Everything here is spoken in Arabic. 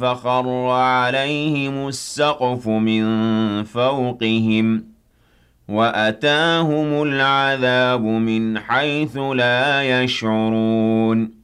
فَخَرَّ عَلَيْهِمُ السَّقْفُ مِن فَوْقِهِمْ وَأَتَاهُمُ الْعَذَابُ مِنْ حَيْثُ لَا يَشْعُرُونَ